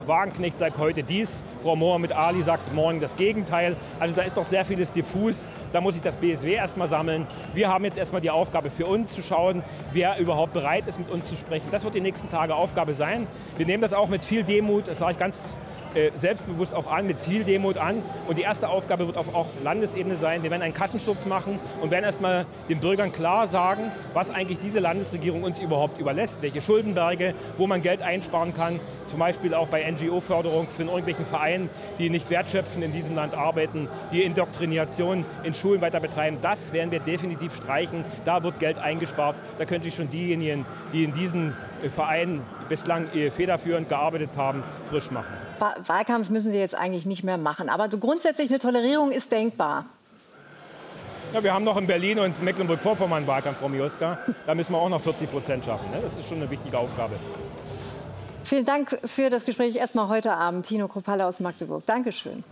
Wagenknecht sagt heute dies, Frau Mohammed Ali sagt morgen das Gegenteil. Also da ist doch sehr vieles diffus. Da muss sich das BSW erstmal sammeln. Wir haben jetzt erstmal die Aufgabe für uns zu schauen, wer überhaupt bereit ist, mit uns zu sprechen. Das wird die nächsten Tage Aufgabe sein. Wir nehmen das auch mit viel Demut, das sage ich ganz selbstbewusst auch an, mit viel Demut an. Und die erste Aufgabe wird auf auch Landesebene sein. Wir werden einen Kassensturz machen und werden erstmal den Bürgern klar sagen, was eigentlich diese Landesregierung uns überhaupt überlässt, welche Schuldenberge, wo man Geld einsparen kann, zum Beispiel auch bei NGO-Förderung für irgendwelchen Vereinen, die nicht wertschöpfend in diesem Land arbeiten, die Indoktrination in Schulen weiter betreiben. Das werden wir definitiv streichen. Da wird Geld eingespart. Da können sich schon diejenigen, die in diesen Vereinen bislang federführend gearbeitet haben, frisch machen. Wahlkampf müssen Sie jetzt eigentlich nicht mehr machen. Aber so grundsätzlich eine Tolerierung ist denkbar. Ja, wir haben noch in Berlin und Mecklenburg-Vorpommern Wahlkampf, Frau Mioska. Da müssen wir auch noch 40% schaffen. Das ist schon eine wichtige Aufgabe. Vielen Dank für das Gespräch erstmal heute Abend. Tino Kruppalla aus Magdeburg. Dankeschön.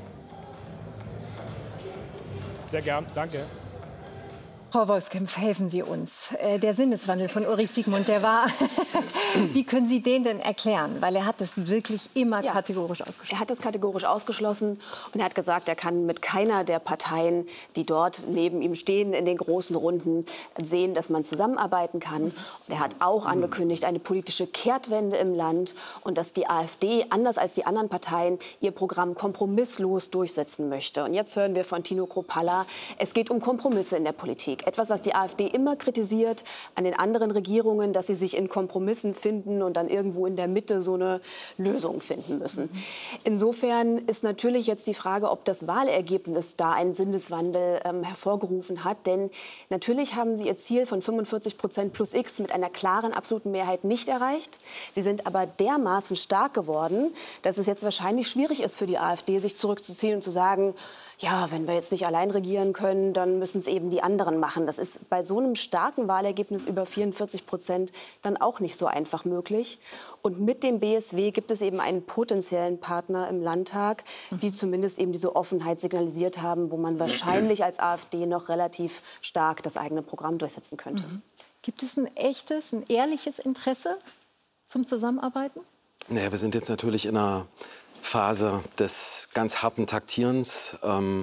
Sehr gern, danke. Frau Wolfskämpf, helfen Sie uns. Der Sinneswandel von Ulrich Siegmund, der war... Wie können Sie den denn erklären? Weil er hat das wirklich immer kategorisch ausgeschlossen. Er hat das kategorisch ausgeschlossen und er hat gesagt, er kann mit keiner der Parteien, die dort neben ihm stehen, in den großen Runden sehen, dass man zusammenarbeiten kann. Und er hat auch angekündigt, eine politische Kehrtwende im Land und dass die AfD, anders als die anderen Parteien, ihr Programm kompromisslos durchsetzen möchte. Und jetzt hören wir von Tino Kruppalla, es geht um Kompromisse in der Politik. Etwas, was die AfD immer kritisiert an den anderen Regierungen, dass sie sich in Kompromissen finden und dann irgendwo in der Mitte so eine Lösung finden müssen. Insofern ist natürlich jetzt die Frage, ob das Wahlergebnis da einen Sinneswandel hervorgerufen hat. Denn natürlich haben sie ihr Ziel von 45% plus X mit einer klaren, absoluten Mehrheit nicht erreicht. Sie sind aber dermaßen stark geworden, dass es jetzt wahrscheinlich schwierig ist für die AfD, sich zurückzuziehen und zu sagen, ja, wenn wir jetzt nicht allein regieren können, dann müssen es eben die anderen machen. Das ist bei so einem starken Wahlergebnis über 44% dann auch nicht so einfach möglich. Und mit dem BSW gibt es eben einen potenziellen Partner im Landtag, die zumindest eben diese Offenheit signalisiert haben, wo man wahrscheinlich als AfD noch relativ stark das eigene Programm durchsetzen könnte. Gibt es ein echtes, ein ehrliches Interesse zum Zusammenarbeiten? Naja, wir sind jetzt natürlich in einer Phase des ganz harten Taktierens,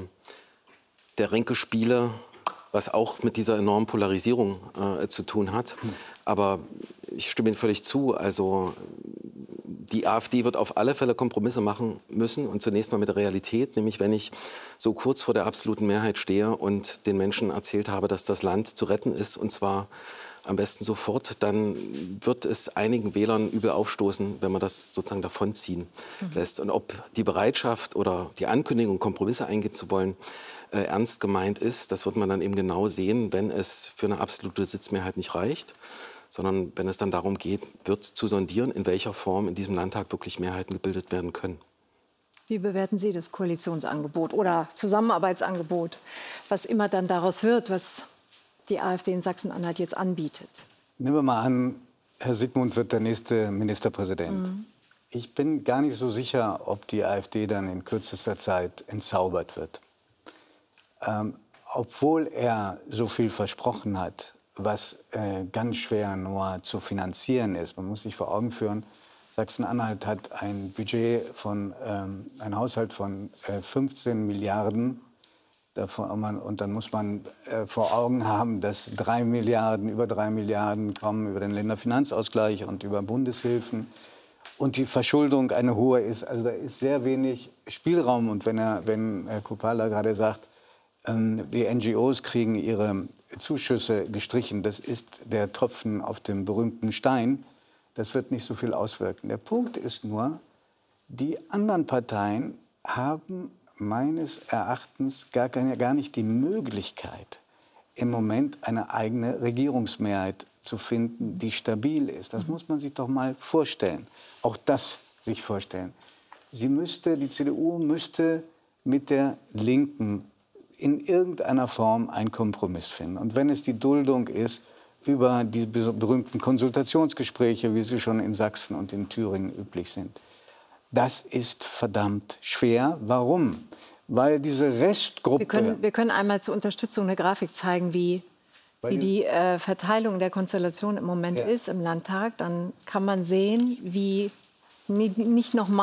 der Ränkespiele, was auch mit dieser enormen Polarisierung zu tun hat. Aber ich stimme Ihnen völlig zu. Also die AfD wird auf alle Fälle Kompromisse machen müssen und zunächst mal mit der Realität, nämlich wenn ich so kurz vor der absoluten Mehrheit stehe und den Menschen erzählt habe, dass das Land zu retten ist und zwar am besten sofort, dann wird es einigen Wählern übel aufstoßen, wenn man das sozusagen davonziehen lässt. Und ob die Bereitschaft oder die Ankündigung, Kompromisse eingehen zu wollen, ernst gemeint ist, das wird man dann eben genau sehen, wenn es für eine absolute Sitzmehrheit nicht reicht, sondern wenn es dann darum geht, wird zu sondieren, in welcher Form in diesem Landtag wirklich Mehrheiten gebildet werden können. Wie bewerten Sie das Koalitionsangebot oder Zusammenarbeitsangebot, was immer dann daraus wird, was die AfD in Sachsen-Anhalt jetzt anbietet? Nehmen wir mal an, Herr Siegmund wird der nächste Ministerpräsident. Ich bin gar nicht so sicher, ob die AfD dann in kürzester Zeit entzaubert wird. Obwohl er so viel versprochen hat, was ganz schwer nur zu finanzieren ist. Man muss sich vor Augen führen, Sachsen-Anhalt hat ein Budget von, ein Haushalt von 15 Milliarden. Und dann muss man vor Augen haben, dass über 3 Milliarden kommen über den Länderfinanzausgleich und über Bundeshilfen. Und die Verschuldung eine hohe ist. Also da ist sehr wenig Spielraum. Und wenn Herr Kruppalla gerade sagt, die NGOs kriegen ihre Zuschüsse gestrichen, das ist der Tropfen auf dem berühmten Stein, das wird nicht so viel auswirken. Der Punkt ist nur, die anderen Parteien haben meines Erachtens gar nicht die Möglichkeit, im Moment eine eigene Regierungsmehrheit zu finden, die stabil ist. Das muss man sich doch mal vorstellen. Auch das sich vorstellen. Die CDU müsste mit der Linken in irgendeiner Form einen Kompromiss finden. Und wenn es die Duldung ist über die berühmten Konsultationsgespräche, wie sie schon in Sachsen und in Thüringen üblich sind, das ist verdammt schwer. Warum? Weil diese Restgruppe... Wir können einmal zur Unterstützung eine Grafik zeigen, wie die Verteilung der Konstellation im Moment ist im Landtag. Dann kann man sehen, wie nicht noch mal